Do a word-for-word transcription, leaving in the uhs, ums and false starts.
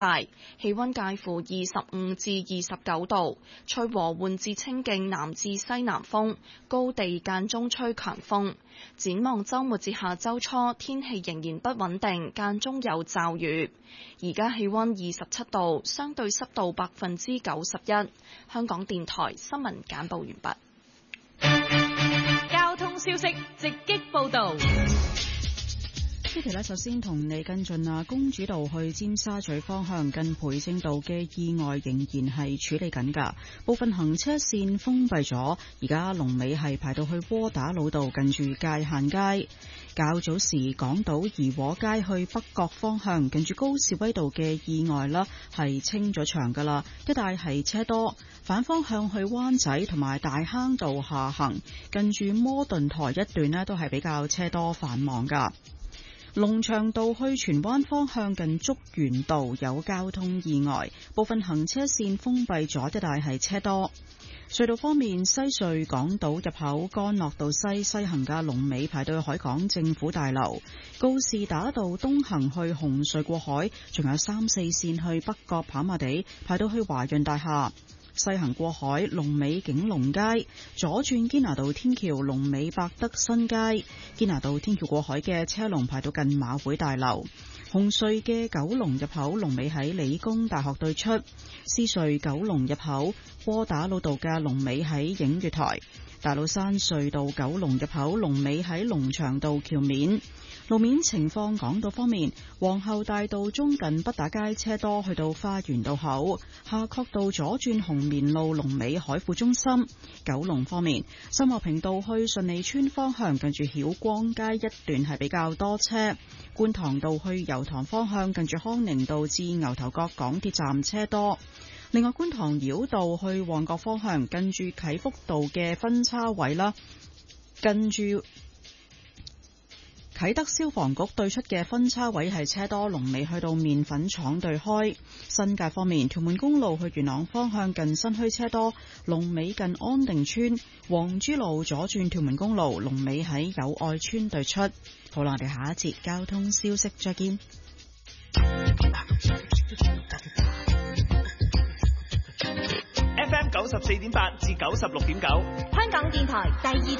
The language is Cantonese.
大，氣溫介乎二十五至二十九度，吹和緩至清勁南至西南風，高地間中吹強風。展望週末至下週初，天氣仍然不穩定，間中有驟雨。而家氣溫二十七度，相對濕度百分之九十一。香港電台新聞簡報完畢。 交通消息直擊報導。 呢條呢，首先同你跟進啊，公主道去尖沙咀方向近培正道嘅意外仍然係處理緊㗎，部分行車線封閉咗，而家龍尾係排到去窩打老道近住界限街。較早時港島怡和街去北角方向近住高士威道嘅意外啦，係清咗場㗎啦，一帶係車多，反方向去灣仔同埋大坑道下行近住摩頓台一段呢，都係比較車多繁忙㗎。龍翔道去荃灣方向近竹園道有交通意外，部分行車線封閉咗，一帶係車多。隧道方面，西隧港島入口干諾道西西行嘅龍尾排到海港政府大樓，告士打道東行去紅隧過海，仲有三四線去北角跑馬地排到去華潤大廈。西行過海，龍尾景隆街；左轉堅拿道天橋，龍尾百德新街。堅拿道天橋過海嘅車龍排到近馬會大樓。紅隧嘅九龍入口，龍尾喺理工大學對出。獅隧九龍入口，窩打老道嘅龍尾喺映月台。大老山隧道九龍入口，龍尾喺龍翔道橋面。路面情況，港島方面，皇后大道中近畢打街車多，去到花園道口；夏慤道左轉紅棉路，龍尾海富中心。九龍方面，秀茂坪道去順利村方向近住曉光街一段係比較多車；觀塘道去油塘方向近住康寧道至牛頭角港鐵站車多。另外，觀塘繞道去旺角方向近住啟福道嘅分叉位啦，近住啟德消防局對出嘅分叉位係車多，龍尾去到麵粉廠對開。新界方面，屯門公路去元朗方向近新墟車多，龍尾近安定村；黃珠路左轉屯門公路，龍尾喺友愛村對出。好啦，我哋下一節交通消息再見。 F M 九十四點八至九十六點九， 香港電台第二